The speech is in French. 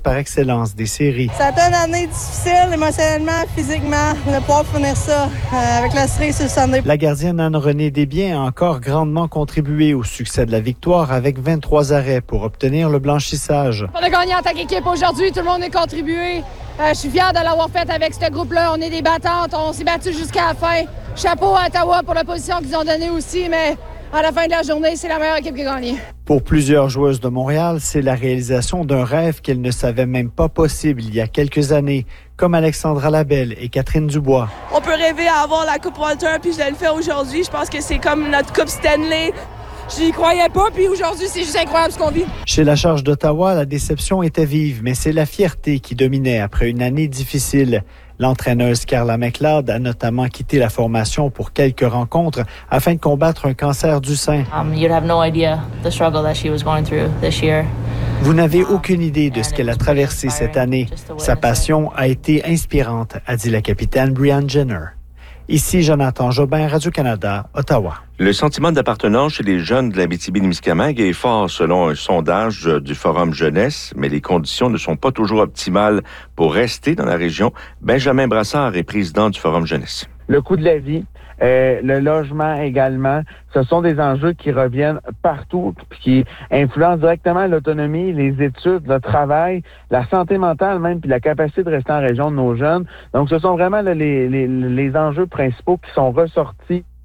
par excellence des séries. Ça a été une année difficile, émotionnellement, physiquement, de pouvoir finir ça avec la série sur le Sunday. La gardienne Anne-Renée Desbiens a encore grandement contribué au succès de la victoire avec 23 arrêts pour obtenir le blanchissage. On a gagné en tant qu'équipe aujourd'hui, tout le monde a contribué. Je suis fier de l'avoir fait avec ce groupe-là. On est des battantes, on s'est battus jusqu'à la fin. Chapeau à Ottawa pour la position qu'ils ont donnée aussi, mais à la fin de la journée, c'est la meilleure équipe qui a gagné. Pour plusieurs joueuses de Montréal, c'est la réalisation d'un rêve qu'elles ne savaient même pas possible il y a quelques années, comme Alexandra Labelle et Catherine Dubois. On peut rêver à avoir la Coupe Walter, puis je le fais aujourd'hui. Je pense que c'est comme notre Coupe Stanley. Je n'y croyais pas, puis aujourd'hui, c'est juste incroyable ce qu'on vit. Chez la Charge d'Ottawa, la déception était vive, mais c'est la fierté qui dominait après une année difficile. L'entraîneuse Carla McLeod a notamment quitté la formation pour quelques rencontres afin de combattre un cancer du sein. You'd have no idea the struggle that she was going through this year. Vous n'avez aucune idée de ce qu'elle a traversé cette année. Sa passion a été inspirante, a dit la capitaine Brianne Jenner. Ici Jonathan Jobin, Radio-Canada, Ottawa. Le sentiment d'appartenance chez les jeunes de l'Abitibi-Témiscamingue est fort selon un sondage du Forum Jeunesse, mais les conditions ne sont pas toujours optimales pour rester dans la région. Benjamin Brassard est président du Forum Jeunesse. Le coût de la vie, le logement également, ce sont des enjeux qui reviennent partout, qui influencent directement l'autonomie, les études, le travail, la santé mentale même, puis la capacité de rester en région de nos jeunes. Donc, ce sont vraiment les enjeux principaux qui sont ressortis